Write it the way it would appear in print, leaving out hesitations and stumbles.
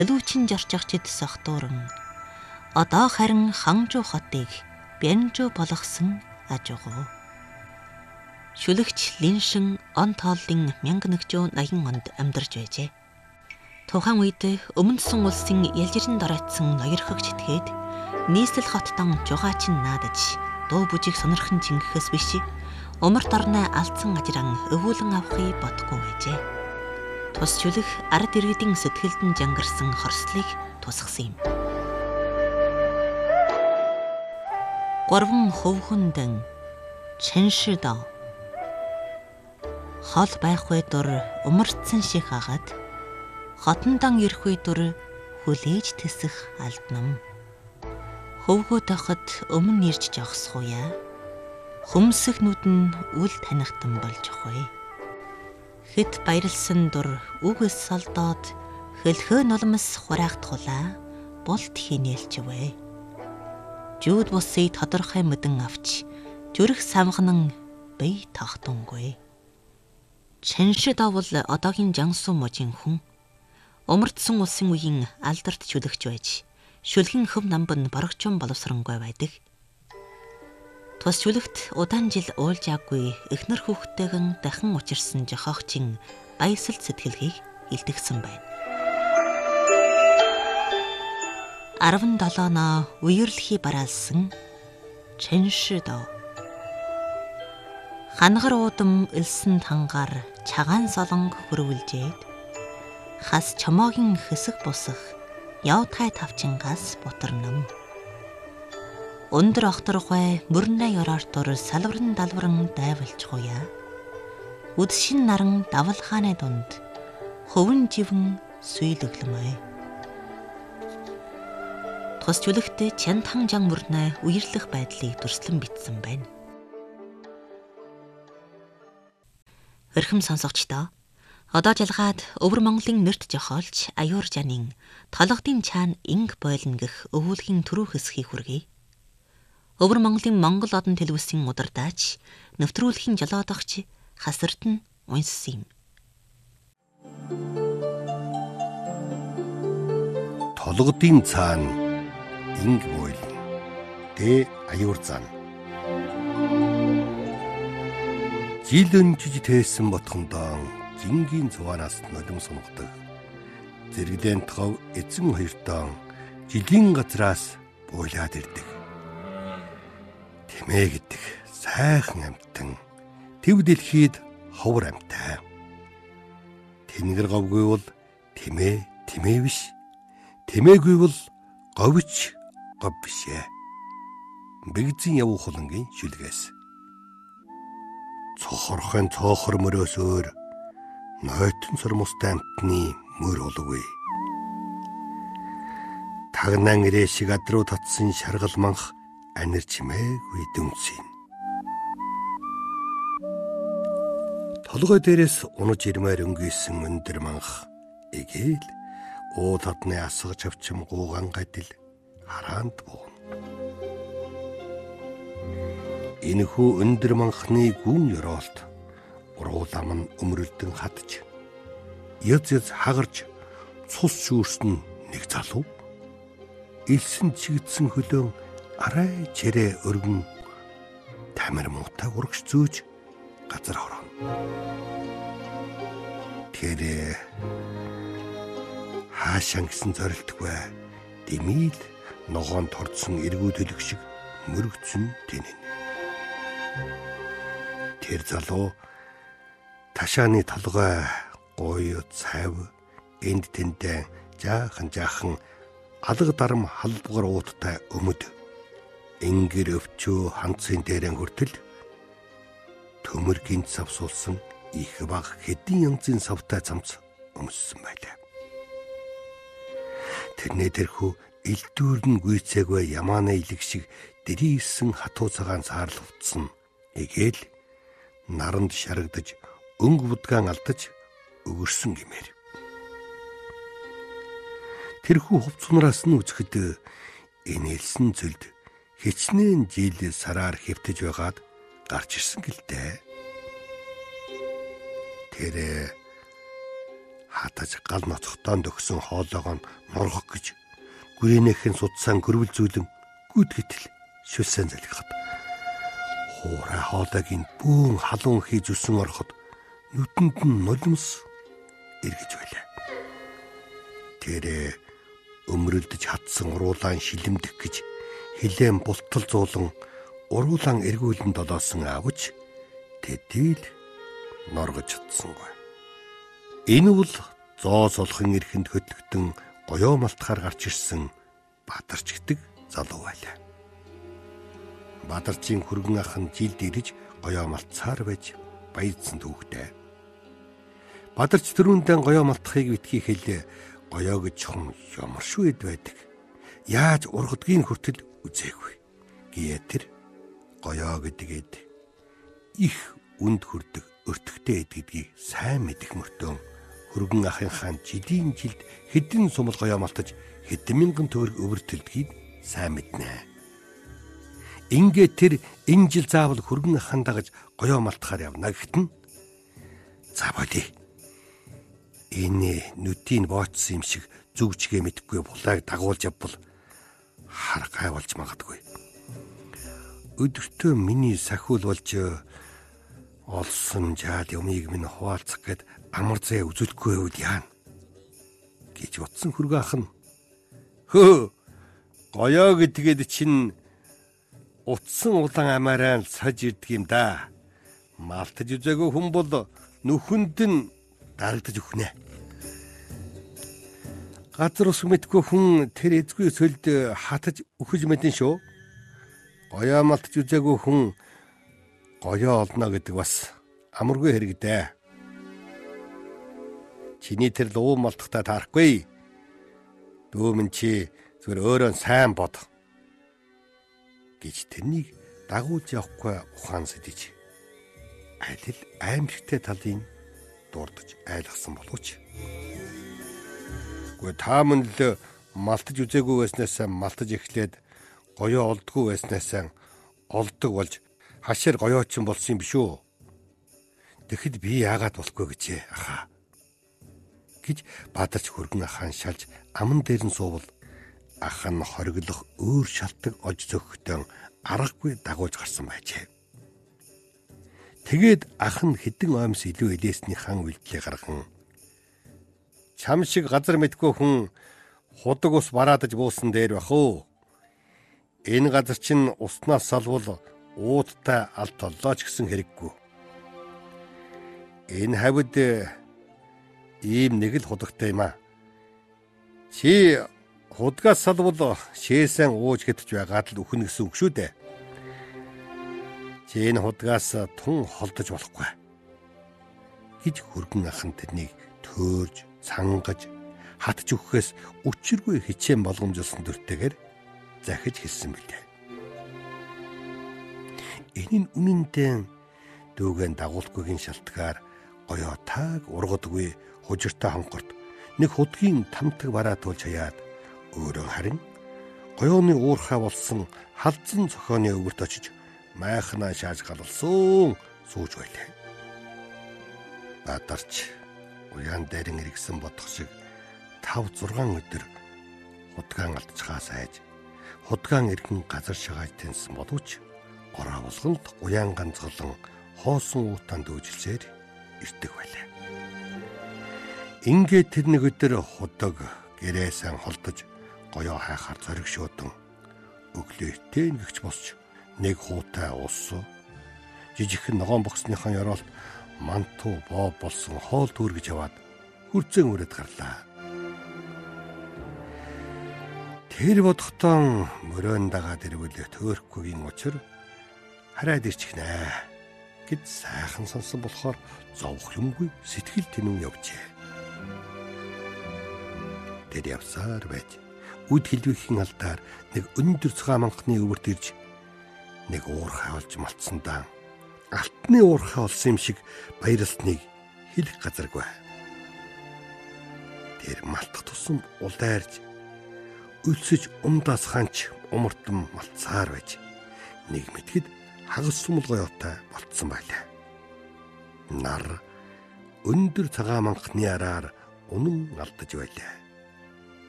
Лүүчин жарчагчид сохтууран одоо харин Ханжуу хотыг Бянжуу болгосон ажугуу. Шүлэгч Линшин он тооллын 1180 онд амьдарч байжээ. Тухайн үед өмнөсөн улсын ялжирэн доройтсон ноёрхогч этгээд нийслэл хоттон жугаачин наадаж дуу бүжиг сонирхон чингэхээс биш умарт орны алдсан ажран өвүүлэн авахыг бодохгүй байжээ. Тус шүлэг ард иргэдийн сэтгэлдэн жангарсан хорслыг тусгасан юм. Гурван хөвгүндэн Чэншидо хол байхгүй дур умарцсан шиг хагаад хотондан ирэхгүй дур хүлээж тэсэх алднам. Хөвгөө тоход өмнө ирж жогсхуя. Хөмсөх нүд нь үл танихтан болж хуй. Хэд баярлсан дур үгс солдоод хөлхөө нулимс хураагдхулаа булт хийнээлч вэ. Жүүд бусыг тодорхой мэдэн авч зүрх самганан бие тогтонгүй. Чэншидо бол одоогийн Жансу мужийн хүн. Умартсан улсын үеийн алдарт шүлэгч байж шүлгийн хөв намбан борогчун боловсронгүй байдаг. Тус шүлэгт удаан жил уулжаагүй эхнэр хүүхдтэйгэн дахин учирсан жохоогчийн баясал сэтгэлгийг илтгэсэн байна. 17 ноо үерлхий бараалсан Чэншидо. Хангар уудам элсэн тангаар чагаан солонг хөрвүүлжээд хас чомоогийн хэсэг бусах явтай тавчингаас бутарнам. Өндөр охторгой мөрнэ ёроортор салварн далварн дайвалж хуя. Үдшин наран давалхааны дунд хөвөн живэн сүйлэглэмэй. Тус чүлэгтээ Чянтхан жан мөрнэ үерлэх байдлыг дүрслэн бичсэн байна. Өрхөм сонсогчдоо одоо жалгаад Өвөр Монголын нэрт жохоолч Аюур Жанын толгодын чаана инг бойлно гэх өвүүлгийн түрүү хэсгийг хүргэе. Өвөр Монголын Монгол одон телевизийн удирдаач нэвтрүүлгийн жолоодогч Хасарт нь унссан юм. Толгодын цаана инг бойлно. Тэ Аюур Жан. Жил өнжиж тээсэн ботхондоо жингийн цуванаас нулим сунгадаг. Зэрэглэн тохов эзэн хоёртоо жилийн газраас буулаад ирдэг. Тэмээ гэдэг сайхан амьтан тэв дэлхийд ховор амьтаа. Тэнгэр говгүй бол тэмээ биш. Тэмээгүй бол говч гов бишээ. Бэгзэн явах хулангийн шүлгээс. Цохорхон цоохор мөрөөсөөр нойтон сормостой амтны мөр олгүй. Тагнан ирээ шиг ад руу татсан шаргал манх анир чимээгүй дүнсийн. Толгой дээрээс унаж ирмээр өнгөйсөн өндөр манх эгээл уу татны асгаж авчим гууган гадил хараанд буун. Энэхүү өндөр манхны гүн ёроолт уруулам нь өмрөлдөн хатж яз хагарч цус шүүрсэн нэг залуу элсэн чигдсэн хөлөөн арай чирээ өргөн тамир муутай урагш зөөж газар хорон. Тэр хаашаа гисэн зорилтгүй дэмил ногоон тордсон эргүүд хөлөг шиг мөрөгцөн тэнэн. Тэр залуу ташааны толгой гоё цайв энд тэндээ жаахан алга дарам халбгар ууттай өмд энгэр өвчөө ханцын дээрэн хүртэл төмөр гинт савсуулсан их баг хэдин янзын савтай цамц өмссөн байлаа. Тэрнээ тэрхүү элдүүрн гүйцээгүй ямааны илэг шиг дэрийсэн хатуу цагаан саарлувцсан эгээл наранд шарагдаж өнг будгаан алдаж өгөрсөн гэмээр. Тэрхүү хувцснараас нь үзэхэд энэлсэн цөлд хичнээн жил сараар хэвтэж байгаад гарч ирсэн гэлтэй. Тэр хатаж гал ноцогтоон дөгсөн хоолойгоо нургах гэж гүрээнийхэн судсаан гөрвөл зүүлэн гүйтгэл шүлсэн залгихад хуурай хоолойгийн бүүн халуун хийж үсэн ороход нүдэнд нь нулимс эргэж байлаа. Тэрэ өмрөлдөж хатсан уруулаан шилэмдэх гэж хилээн бултал зуулан уруулаан эргүүлэн долоосон авч тэдэл норгож чадсангүй. Энэ бол зоо солхон эрхэнд хөтлөгдөн гоёо малтахаар гарч ирсэн Бадарч гэдэг залуу байлаа. Бадарчийн хүргэн ах нь жилд ирж гоёо малтсаар байж баяжсан түүхтэй. Бадарч төрөндөө гоёо малтахыг битгий хэлээ. Гоёо гэж хүн ямар швэд байдаг. Яаж ургадгийг хүртэл үзээгүй. Гээ тэр гоёо гэдгээд их үнд хүрдэг өртөгтэй эдгэдгийг сайн мэдэх мөртөө хөргөн ахынхаа жилийн жилд хэдэн сумал гоёо малтаж хэдэн мянган төгрөг өвөртөлдгийг сайн мэднэ. Ингээд тэр энэ жил заавал хөргөн ахын дагаж гоёо малтахаар явна гэхтэн за болий. Энэ нүдийн боочсон юм шиг зүгчгээ мэдхгүй булааг дагуулж явбал хар гай болж магадгүй. Өдөртөө миний сахиул болж олсон жаал юмыг минь хуваалцах гээд амар зэ үзүүлэхгүй байвал яана гэж утсан хөргөн ах нь хөө гоёо гэдгээд чинь утсан улаан амаараа саж ирдэг юм да. Малтаж үзээгүй хүн бол нүхэнд нь дарагдаж өгнэ. Газар ус мэдгүй хүн тэр эзгүй сөлд хатаж өгөж мэдэн шүү. Гоёо малтаж үзээгүй хүн гоёо олно гэдэг бас амаргүй хэрэг дээ. Чиний тэр луу малтахтаа таарахгүй. Дөөмөн чи зүгээр өөрөө сайн бод гэж тэрнийг дагуулж явахгүй ухаан сэдэж алил аимшигтэй талын дурдж айлгсан боловч үгүй та мөн л малтаж үзээгүй байснаас малтаж эхлээд гоёо олдгүй байснаас олдог болж хашир гоёочин болсон юм биш үү? Тэгэхэд би яагаад болохгүй гэжээ аха гэж Бадарч хөргөн ахаан шалж аман дээр нь суувал ах нь хориглох өөр шалтгаан олж зөхөхтөн аргагүй дагуулж гарсан байжээ. Тэгээд ах нь хідэн оймс илүү элээсний хан үйлдэлээ гарган чам шиг газар мэдгүй хүн худаг ус бараадаж буусан дээр бах уу. Энэ газар чинь уснаас салвал ууттай алт толлооч гэсэн хэрэггүй. Энэ хавьд ийм нэг л худагтай юм а. Чи худгаас салвал шээсэн ууж гэдэж байгаад л үхэн гэсэн үг шүү дээ. Чи энэ худгаас тун холдож болохгүй гэж хөргөн ах нь тэрнийг төөрж цангаж хатж өгөхөөс өчиргүй хичээн болгомжлсон дүртэйгээр захиж хэлсэн билээ. Энэ нь үнэндээ дүүгэн дагуулгүйгийн шалтгаар гоёо тааг ургадгүй хужиртай хонхорт нэг худгийн тамтаг бараа туулж хаяад өөрөө харин гоёоны уурхай болсон халдсан цохооны өвөрт очиж майхнаа шааж галалсан сууж байлаа. Бадарч уян дээрэн иргсэн бодох шиг 5-6 өдөр худгаан алдчихаас айж худгаан иргэн газар шагааж тэнсэн боловч ороо болгонд уян ганцгалан хоосон уутаанд дүүжилсээр ирдэг байлаа. Ингээд тэр нэг өдөр худаг гэрээсэн холдож гоёо хайхаар зоригшөөдөн өглөөтэй нэгч босч нэг хуутай ус жижигхэн ногоон боксныхаа ёроолт мантуу боо болсон хоол түүргэж яваад хүрцэн үрээд гарлаа. Тэр бодохдоо мөрөөн дагаад ирвэл төөрөхгүйгийн учир хараад ирчихнэ гэд сайхан сонсон болохоор зовх юмгүй сэтгэл тэнүүн явжээ. Тэр явсаар байж үд хэлбэхийн алдаар нэг өндөр цагаан мангахны өвөрт ирж нэг уурхай олж малтсандаа алтны уурхай олсон юм шиг баярлсныг хэлэх газаргүй. Тэр малтах тусам улдайрж өлсөж умдаас ханч умартан малтсаар байж нэг мэтгэд хагас сумал гоёотой болцсон байлаа. Нар өндөр цагаан мангахны араар унан алдаж байлаа.